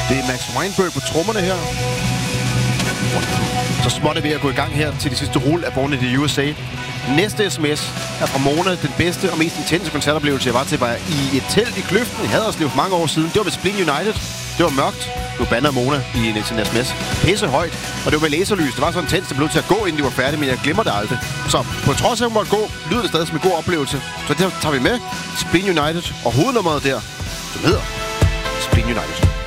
Det er Max Weinberg på trommerne her. Så småt er ved at gå i gang her til de sidste rulle af Born in the USA. Næste sms er fra Mona. Den bedste og mest intense koncertoplevelse, jeg var til, var i et telt i Kløften i Haderslev for mange år siden. Det var med Spleen United. Det var mørkt. Nu bander Mona i en sms. Pisse højt. Og det var med laserlys. Det var sådan intens, det blev til at gå, inden de var færdige, men jeg glemmer det aldrig. Så på trods af, at hun måtte gå, lyder det stadig som en god oplevelse. Så det tager vi med. Spleen United og hovednummeret der, som hedder Spleen United.